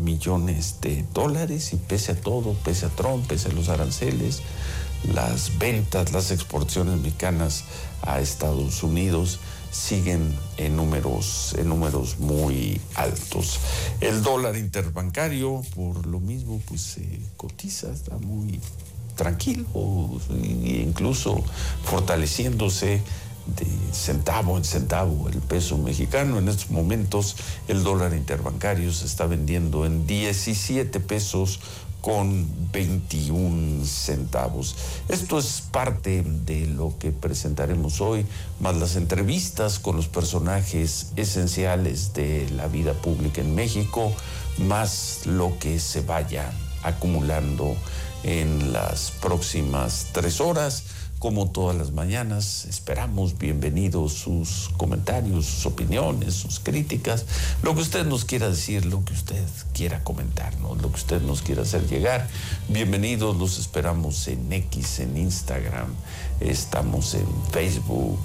millones de dólares, y pese a todo, pese a Trump, pese a los aranceles, las ventas, las exportaciones mexicanas a Estados Unidos siguen en números muy altos. El dólar interbancario, por lo mismo, pues se cotiza, está muy tranquilo, e incluso fortaleciéndose de centavo en centavo el peso mexicano. En estos momentos el dólar interbancario se está vendiendo en 17 pesos con 21 centavos. Esto es parte de lo que presentaremos hoy, más las entrevistas con los personajes esenciales de la vida pública en México, más lo que se vaya acumulando en las próximas 3 horas. Como todas las mañanas, esperamos bienvenidos sus comentarios, sus opiniones, sus críticas, lo que usted nos quiera decir, lo que usted quiera comentarnos, lo que usted nos quiera hacer llegar. Bienvenidos, los esperamos en X, en Instagram, estamos en Facebook,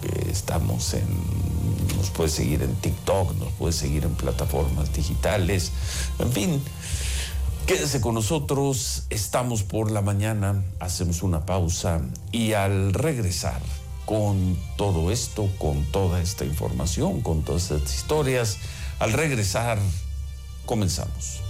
nos puede seguir en TikTok, nos puede seguir en plataformas digitales, en fin. Quédese con nosotros, estamos por la mañana, hacemos una pausa y al regresar con todo esto, con toda esta información, con todas estas historias, al regresar comenzamos.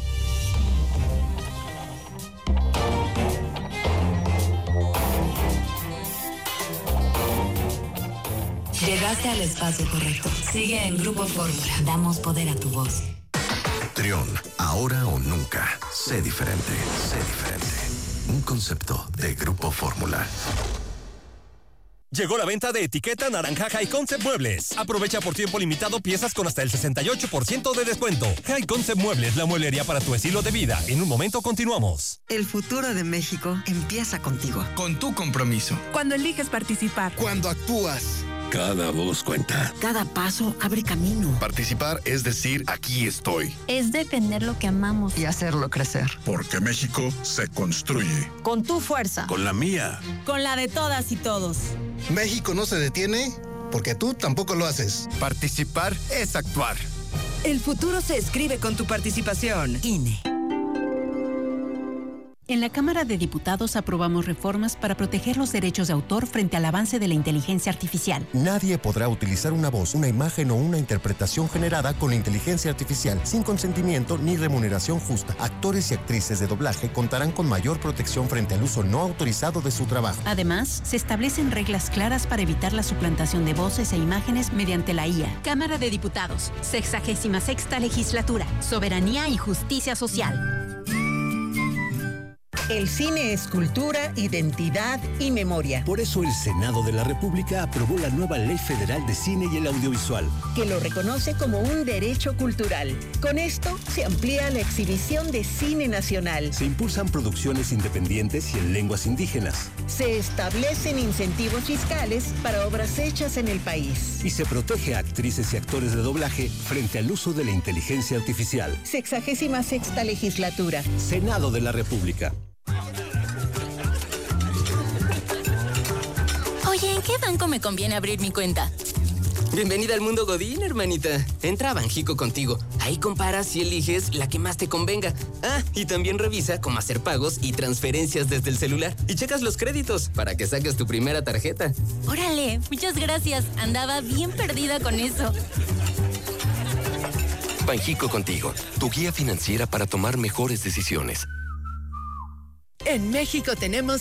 Llegaste al espacio correcto. Sigue en Grupo Fórmula. Damos poder a tu voz. Trión, ahora o nunca. Sé diferente, sé diferente. Un concepto de Grupo Fórmula. Llegó la venta de etiqueta naranja High Concept Muebles. Aprovecha por tiempo limitado piezas con hasta el 68% de descuento. High Concept Muebles, la mueblería para tu estilo de vida. En un momento continuamos. El futuro de México empieza contigo. Con tu compromiso. Cuando eliges participar. Cuando actúas. Cada voz cuenta. Cada paso abre camino. Participar es decir, aquí estoy. Es defender lo que amamos. Y hacerlo crecer. Porque México se construye. Con tu fuerza. Con la mía. Con la de todas y todos. México no se detiene porque tú tampoco lo haces. Participar es actuar. El futuro se escribe con tu participación. INE. En la Cámara de Diputados aprobamos reformas para proteger los derechos de autor frente al avance de la inteligencia artificial. Nadie podrá utilizar una voz, una imagen o una interpretación generada con la inteligencia artificial sin consentimiento ni remuneración justa. Actores y actrices de doblaje contarán con mayor protección frente al uso no autorizado de su trabajo. Además, se establecen reglas claras para evitar la suplantación de voces e imágenes mediante la IA. Cámara de Diputados, 66ª Legislatura, Soberanía y Justicia Social. El cine es cultura, identidad y memoria. Por eso el Senado de la República aprobó la nueva Ley Federal de Cine y el Audiovisual, que lo reconoce como un derecho cultural. Con esto se amplía la exhibición de cine nacional. Se impulsan producciones independientes y en lenguas indígenas. Se establecen incentivos fiscales para obras hechas en el país. Y se protege a actrices y actores de doblaje frente al uso de la inteligencia artificial. 66ª Legislatura. Senado de la República. Oye, ¿en qué banco me conviene abrir mi cuenta? Bienvenida al mundo Godín, hermanita. Entra a Banjico Contigo. Ahí comparas y eliges la que más te convenga. Ah, y también revisa cómo hacer pagos y transferencias desde el celular. Y checas los créditos para que saques tu primera tarjeta. Órale, muchas gracias. Andaba bien perdida con eso. Banjico Contigo, tu guía financiera para tomar mejores decisiones. En México tenemos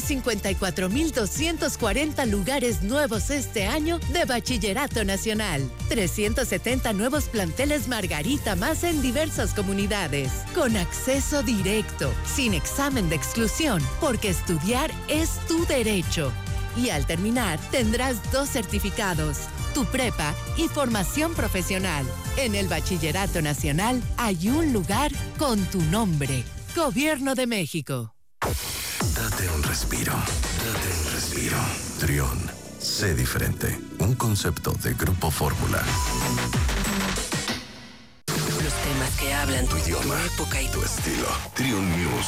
154,240 lugares nuevos este año de Bachillerato Nacional. 370 nuevos planteles Margarita más en diversas comunidades. Con acceso directo, sin examen de exclusión, porque estudiar es tu derecho. Y al terminar, tendrás 2 certificados, tu prepa y formación profesional. En el Bachillerato Nacional hay un lugar con tu nombre. Gobierno de México. Date un respiro. Date un respiro. Trión. Sé diferente. Un concepto de Grupo Fórmula. Los temas que hablan tu idioma, tu época y tu estilo. Trión News.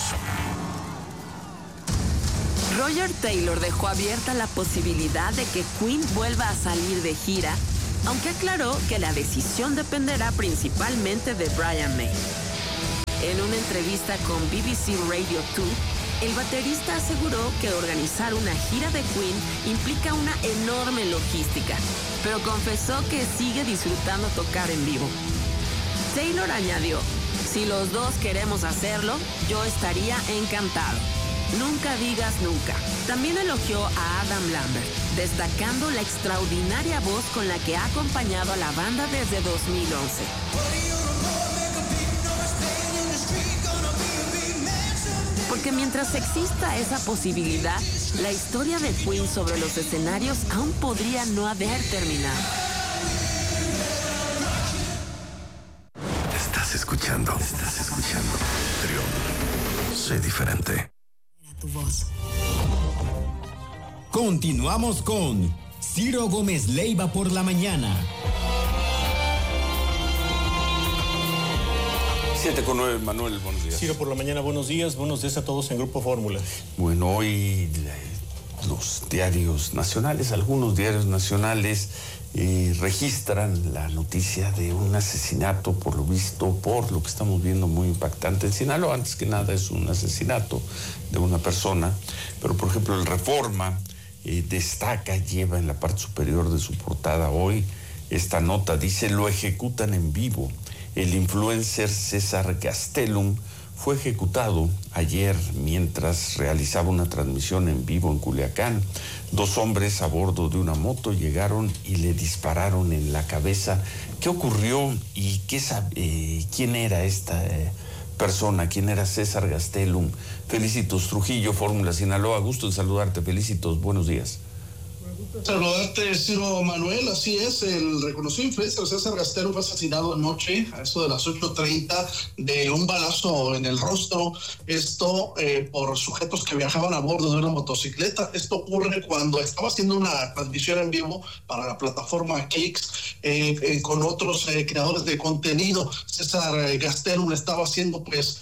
Roger Taylor dejó abierta la posibilidad de que Queen vuelva a salir de gira, aunque aclaró que la decisión dependerá principalmente de Brian May. En una entrevista con BBC Radio 2, el baterista aseguró que organizar una gira de Queen implica una enorme logística, pero confesó que sigue disfrutando tocar en vivo. Taylor añadió: si los dos queremos hacerlo, yo estaría encantado. Nunca digas nunca. También elogió a Adam Lambert, destacando la extraordinaria voz con la que ha acompañado a la banda desde 2011. Porque mientras exista esa posibilidad, la historia de Queen sobre los escenarios aún podría no haber terminado. Estás escuchando Trión. Sé diferente. Tu voz. Continuamos con Ciro Gómez Leiva por la mañana. 7:09, Manuel, buenos días. Ciro por la mañana, buenos días a todos en Grupo Fórmula. Bueno, hoy los diarios nacionales, algunos diarios nacionales registran la noticia de un asesinato, por lo visto, por lo que estamos viendo, muy impactante en Sinaloa. Antes que nada es un asesinato de una persona, pero por ejemplo el Reforma destaca, lleva en la parte superior de su portada hoy esta nota, dice: lo ejecutan en vivo. El influencer César Gastelum fue ejecutado ayer mientras realizaba una transmisión en vivo en Culiacán. 2 hombres a bordo de una moto llegaron y le dispararon en la cabeza. ¿Qué ocurrió y quién era esta persona? ¿Quién era César Gastelum? Felicitos Trujillo, Fórmula Sinaloa. Gusto en saludarte, Felicitos. Buenos días. Saludarte, Ciro Manuel. Así es, el reconocido influencer César Gastelum fue asesinado anoche a eso de las 8:30 de un balazo en el rostro. Esto por sujetos que viajaban a bordo de una motocicleta. Esto ocurre cuando estaba haciendo una transmisión en vivo para la plataforma Kicks con otros creadores de contenido. César Gastelum estaba haciendo pues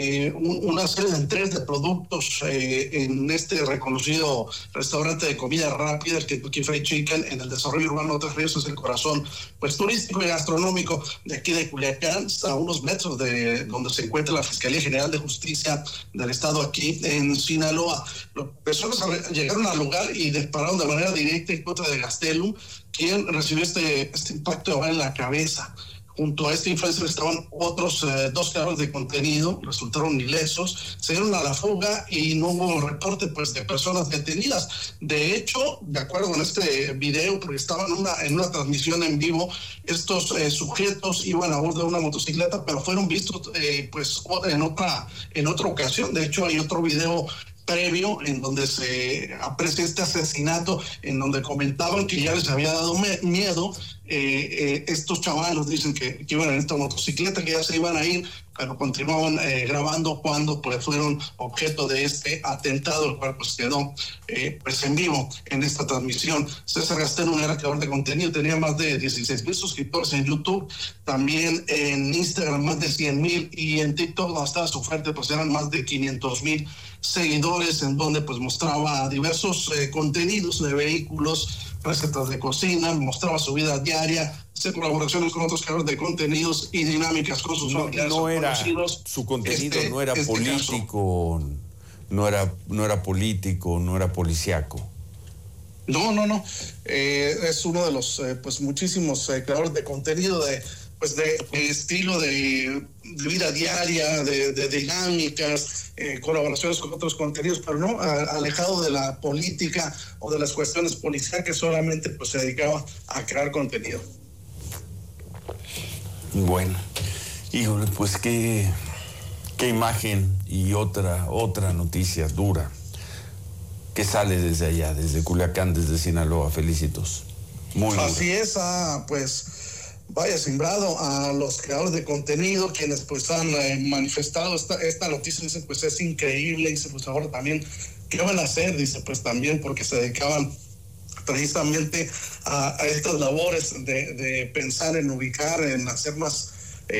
una serie de entregas de productos en este reconocido restaurante de comida rápida, el Kentucky Fried Chicken, en el desarrollo urbano de Tres Ríos. Es el corazón pues turístico y gastronómico de aquí de Culiacán, a unos metros de donde se encuentra la Fiscalía General de Justicia del Estado aquí en Sinaloa. Las personas llegaron al lugar y dispararon de manera directa en contra de Gastelum, quien recibió este impacto de bala en la cabeza. Junto a este influencer estaban otros 2 creadores de contenido, resultaron ilesos, se dieron a la fuga y no hubo reporte pues de personas detenidas. De hecho, de acuerdo con este video, porque estaban en una transmisión en vivo, estos sujetos iban a bordo de una motocicleta, pero fueron vistos pues en otra ocasión. De hecho, hay otro video previo en donde se aprecia este asesinato, en donde comentaban que ya les había dado miedo. Estos chavalos dicen que iban en esta motocicleta, que ya se iban a ir, pero continuaban grabando cuando pues fueron objeto de este atentado, el cual pues quedó pues en vivo en esta transmisión. César Gastelum era creador de contenido, tenía más de 16,000 suscriptores en YouTube, también en Instagram más de 100,000, y en TikTok, donde estaba su fuerte, pues eran más de 500,000 seguidores, en donde pues mostraba diversos contenidos de vehículos, recetas de cocina, mostraba su vida diaria, hacer colaboraciones con otros creadores de contenidos y dinámicas con sus familiares. No era su contenido, no era político, no era político, no era policíaco. No. Es uno de los pues muchísimos creadores de contenido de estilo de vida diaria, de dinámicas, colaboraciones con otros contenidos, pero no alejado de la política o de las cuestiones policíacas, solamente pues se dedicaba a crear contenido. Bueno, híjole, pues qué imagen, y otra noticia dura que sale desde allá, desde Culiacán, desde Sinaloa. Felicitos. Muy así es, pues vaya sembrado a los creadores de contenido, quienes pues han manifestado esta noticia. Dicen pues es increíble, dice pues ahora también ¿qué van a hacer? Dice pues también porque se dedicaban precisamente a estas labores de pensar en ubicar, en hacer más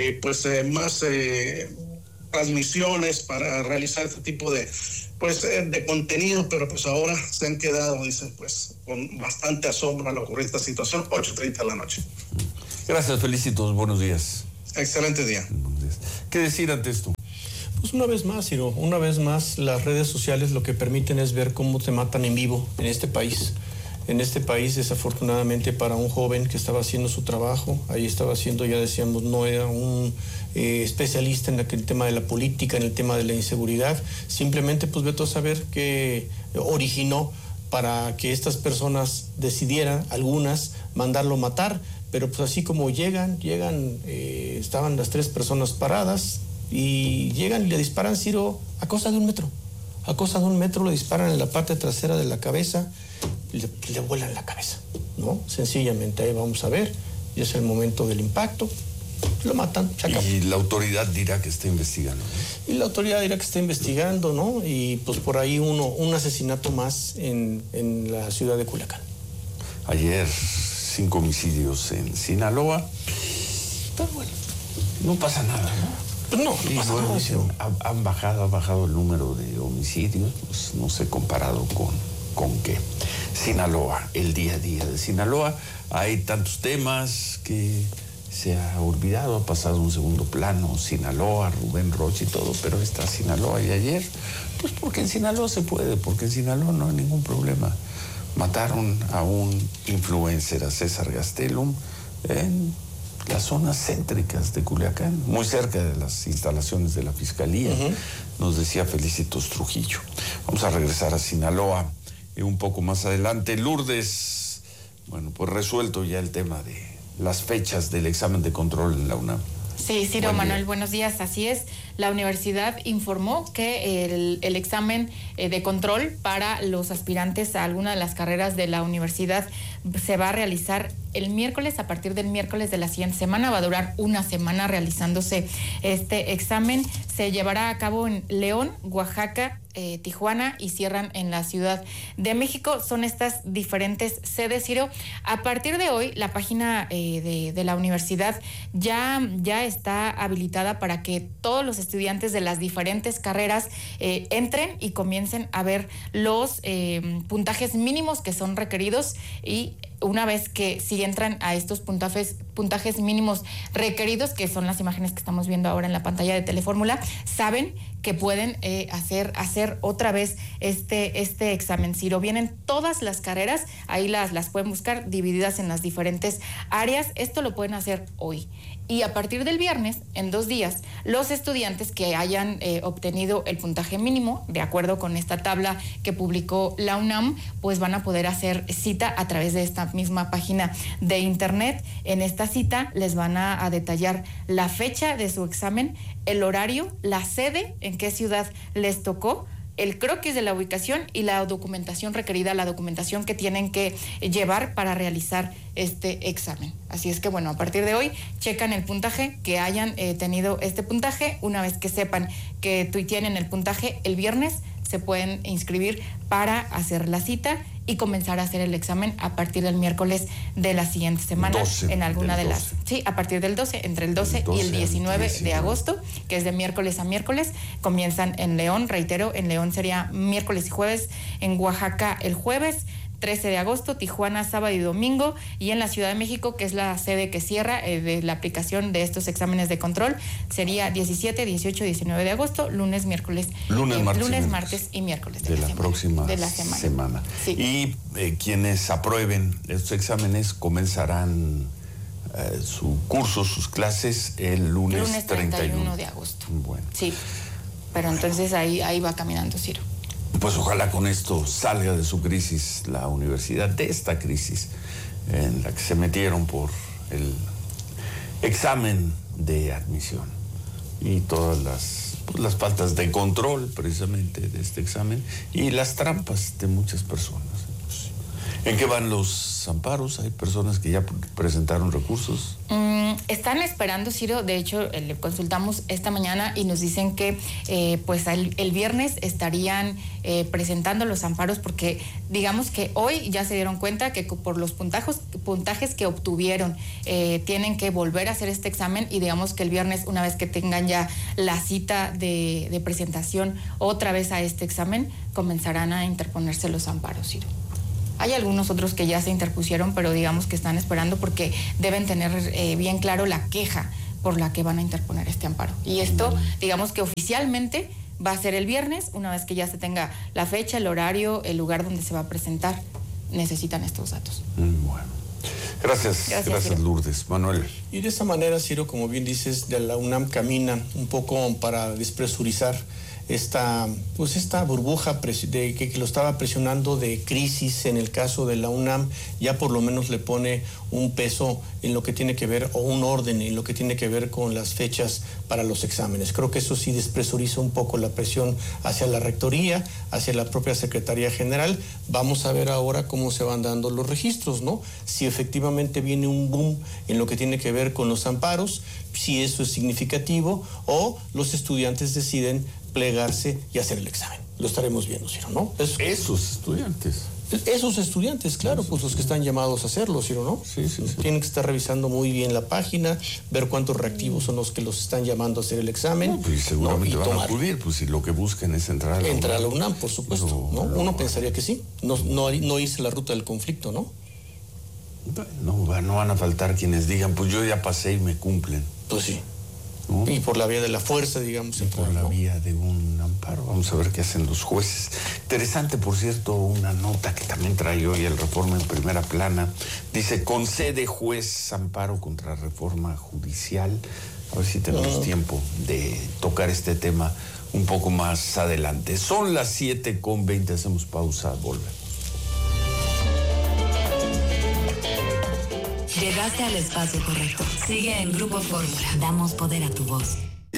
transmisiones para realizar este tipo de contenido, pero pues ahora se han quedado, dice pues con bastante asombro al ocurrir esta situación. 8:30 de la noche. Gracias, Felicitos, buenos días. Excelente día. ¿Qué decir ante esto? Pues una vez más, Ciro, una vez más las redes sociales lo que permiten es ver cómo te matan en vivo en este país. En este país, desafortunadamente, para un joven que estaba haciendo su trabajo, ahí estaba haciendo, ya decíamos, no era un especialista en el tema de la política, en el tema de la inseguridad, simplemente pues vete a saber que originó para que estas personas decidieran, algunas, mandarlo matar, pero pues así como llegan, estaban las 3 personas paradas, y llegan y le disparan, Ciro, a cosa de 1 metro. A cosa de 1 metro le disparan en la parte trasera de la cabeza y le vuelan la cabeza, ¿no? Sencillamente, ahí vamos a ver, y es el momento del impacto, lo matan, se acabó. Y la autoridad dirá que está investigando, ¿no? Y la autoridad dirá que está investigando, ¿no? Y pues por ahí un asesinato más en la ciudad de Culiacán. Ayer 5 homicidios en Sinaloa, pero bueno, no pasa nada, ¿no? Pues no pasa nada. Ha bajado el número de homicidios, pues no sé comparado con qué. Sinaloa, el día a día de Sinaloa, hay tantos temas que se ha olvidado, ha pasado a un segundo plano, Sinaloa, Rubén Rocha y todo, pero está Sinaloa. Y ayer, pues porque en Sinaloa se puede, porque en Sinaloa no hay ningún problema. Mataron a un influencer, a César Gastelum, en las zonas céntricas de Culiacán, muy cerca de las instalaciones de la Fiscalía, nos decía Felicitos Trujillo. Vamos a regresar a Sinaloa un poco más adelante. Lourdes, bueno, pues resuelto ya el tema de las fechas del examen de control en la UNAM. Sí, Ciro, Manuel, buenos días. Así es, la universidad informó que el examen de control para los aspirantes a alguna de las carreras de la universidad se va a realizar el miércoles. A partir del miércoles de la siguiente semana va a durar 1 semana realizándose este examen. Se llevará a cabo en León, Oaxaca, Tijuana y cierran en la Ciudad de México. Son estas diferentes sedes, Ciro. A partir de hoy, la página de la universidad ya está habilitada para que todos los estudiantes de las diferentes carreras entren y comiencen a ver los puntajes mínimos que son requeridos, y una vez que si entran a estos puntajes mínimos requeridos, que son las imágenes que estamos viendo ahora en la pantalla de Telefórmula, saben que pueden hacer otra vez este examen. Ciro, vienen todas las carreras, ahí las pueden buscar divididas en las diferentes áreas. Esto lo pueden hacer hoy. Y a partir del viernes, en 2 días, los estudiantes que hayan obtenido el puntaje mínimo, de acuerdo con esta tabla que publicó la UNAM, pues van a poder hacer cita a través de esta misma página de internet. En esta cita les van a detallar la fecha de su examen, el horario, la sede, en qué ciudad les tocó, el croquis de la ubicación y la documentación requerida, la documentación que tienen que llevar para realizar este examen. Así es que, bueno, a partir de hoy checan el puntaje, que hayan tenido este puntaje. Una vez que sepan que tienen el puntaje, el viernes se pueden inscribir para hacer la cita y comenzar a hacer el examen a partir del miércoles de la siguiente semana, en alguna de las... Sí, a partir del 12, entre el 12 y el 19 de agosto, que es de miércoles a miércoles, comienzan en León, reitero, en León sería miércoles y jueves, en Oaxaca el jueves, 13 de agosto, Tijuana sábado y domingo, y en la Ciudad de México, que es la sede que cierra de la aplicación de estos exámenes de control, sería 17, 18, 19 de agosto, lunes, miércoles, martes y miércoles de la próxima semana. Sí. Y quienes aprueben estos exámenes comenzarán su curso, sus clases el lunes 31 de agosto. Bueno. Sí, pero entonces ahí va caminando, Ciro. Pues ojalá con esto salga de su crisis la universidad, de esta crisis en la que se metieron por el examen de admisión y todas las faltas de control precisamente de este examen y las trampas de muchas personas. ¿En qué van los amparos? ¿Hay personas que ya presentaron recursos? Están esperando, Ciro. De hecho, le consultamos esta mañana y nos dicen que pues el viernes estarían presentando los amparos, porque digamos que hoy ya se dieron cuenta que por los puntajes que obtuvieron tienen que volver a hacer este examen, y digamos que el viernes, una vez que tengan ya la cita de presentación otra vez a este examen, comenzarán a interponerse los amparos, Ciro. Hay algunos otros que ya se interpusieron, pero digamos que están esperando porque deben tener bien claro la queja por la que van a interponer este amparo. Y esto, digamos que oficialmente va a ser el viernes, una vez que ya se tenga la fecha, el horario, el lugar donde se va a presentar. Necesitan estos datos. Bueno. Gracias Lourdes. Manuel. Y de esa manera, Ciro, como bien dices, de la UNAM camina un poco para despresurizar esta burbuja de que lo estaba presionando de crisis en el caso de la UNAM. Ya por lo menos le pone un peso en lo que tiene que ver, o un orden en lo que tiene que ver con las fechas para los exámenes. Creo que eso sí despresuriza un poco la presión hacia la rectoría, hacia la propia Secretaría General. Vamos a ver ahora cómo se van dando los registros, ¿no? Si efectivamente viene un boom en lo que tiene que ver con los amparos, si eso es significativo, o los estudiantes deciden plegarse y hacer el examen. Lo estaremos viendo, Ciro, ¿no? Esos estudiantes, claro, pues los que están llamados a hacerlo, Ciro, ¿no? Sí. Tienen que estar revisando muy bien la página, ver cuántos reactivos son los que los están llamando a hacer el examen. No, pues seguramente van a acudir, pues si lo que buscan es entrar a la UNAM, por supuesto, ¿no? Uno pensaría que sí, no hice la ruta del conflicto, ¿no? No van a faltar quienes digan, pues yo ya pasé y me cumplen. Pues sí. ¿No? Y por la vía de la fuerza, digamos. Por la vía de un amparo. Vamos a ver qué hacen los jueces. Interesante, por cierto, una nota que también trae hoy el Reforma en primera plana. Dice, concede juez amparo contra reforma judicial. A ver si tenemos tiempo de tocar este tema un poco más adelante. Son las 7:20, hacemos pausa, volvemos. Llegaste al espacio correcto. Sigue en Grupo Fórmula. Damos poder a tu voz.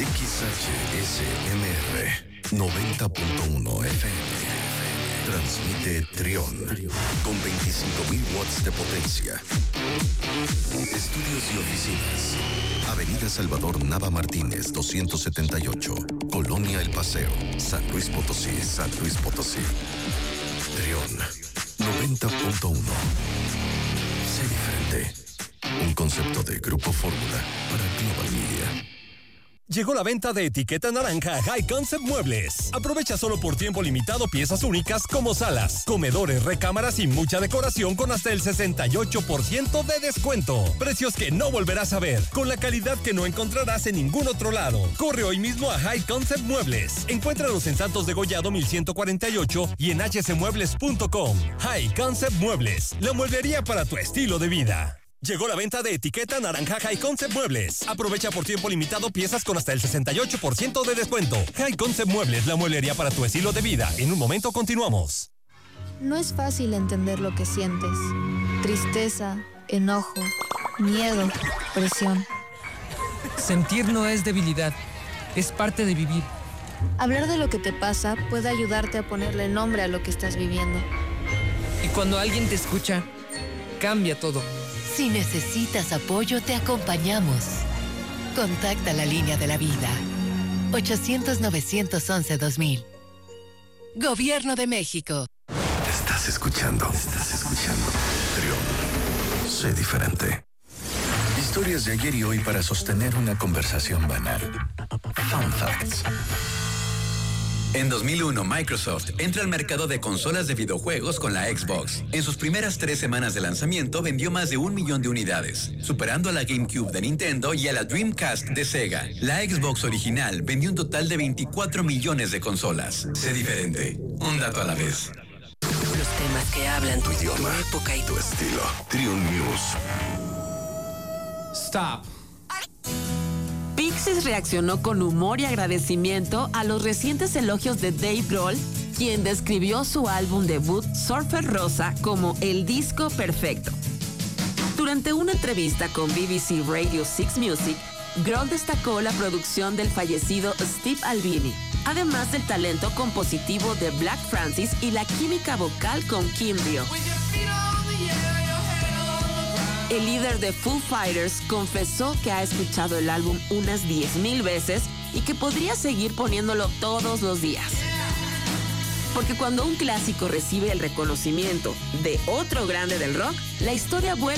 XHSMR 90.1 FM. Transmite Trión con 25.000 watts de potencia. Estudios y oficinas. Avenida Salvador Nava Martínez, 278. Colonia El Paseo, San Luis Potosí, San Luis Potosí. Trión 90.1. Sé diferente. Un concepto de Grupo Fórmula para Global Media. Llegó la venta de etiqueta naranja a High Concept Muebles. Aprovecha solo por tiempo limitado piezas únicas como salas, comedores, recámaras y mucha decoración con hasta el 68% de descuento. Precios que no volverás a ver, con la calidad que no encontrarás en ningún otro lado. Corre hoy mismo a High Concept Muebles. Encuéntralos en Santos de Gollado 1148 y en hcmuebles.com. High Concept Muebles, la mueblería para tu estilo de vida. Llegó la venta de etiqueta naranja High Concept Muebles. Aprovecha por tiempo limitado piezas con hasta el 68% de descuento. High Concept Muebles, la mueblería para tu estilo de vida. En un momento continuamos. No es fácil entender lo que sientes. Tristeza, enojo, miedo, presión. Sentir no es debilidad, es parte de vivir. Hablar de lo que te pasa puede ayudarte a ponerle nombre a lo que estás viviendo. Y cuando alguien te escucha, cambia todo. Si necesitas apoyo, te acompañamos. Contacta la línea de la vida. 800-911-2000. Gobierno de México. Estás escuchando. Trión. Sé diferente. Historias de ayer y hoy para sostener una conversación banal. Fun Facts. En 2001, Microsoft entra al mercado de consolas de videojuegos con la Xbox. En sus primeras 3 semanas de lanzamiento vendió más de 1 millón de unidades, superando a la GameCube de Nintendo y a la Dreamcast de Sega. La Xbox original vendió un total de 24 millones de consolas. Sé diferente. Un dato a la vez. Los temas que hablan tu idioma, tu época y tu estilo. Trión News. Stop. Pixies reaccionó con humor y agradecimiento a los recientes elogios de Dave Grohl, quien describió su álbum debut Surfer Rosa como el disco perfecto. Durante una entrevista con BBC Radio 6 Music, Grohl destacó la producción del fallecido Steve Albini, además del talento compositivo de Black Francis y la química vocal con Kim Rio. El líder de Foo Fighters confesó que ha escuchado el álbum unas 10,000 veces y que podría seguir poniéndolo todos los días. Porque cuando un clásico recibe el reconocimiento de otro grande del rock, la historia vuelve